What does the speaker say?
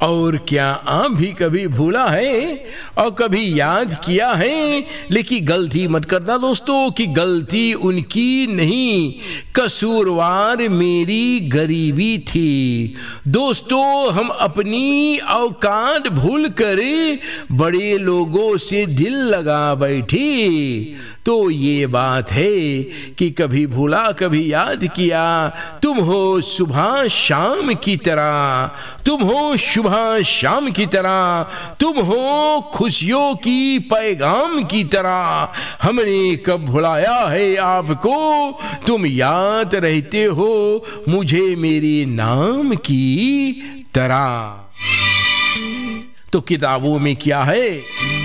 और क्या आप भी कभी भूला है और कभी याद किया है? लेकिन गलती मत करना दोस्तों कि गलती उनकी नहीं, कसूरवार मेरी गरीबी थी। दोस्तों, हम अपनी औकात भूल कर बड़े लोगों से दिल लगा बैठे। तो ये बात है कि कभी भूला कभी याद किया। तुम हो सुबह शाम की तरह, तुम हो सुबह शाम की तरह, तुम हो खुशियों की पैगाम की तरह। हमने कब भुलाया है आपको, तुम याद रहते हो मुझे मेरे नाम की तरह। तो किताबों में क्या है?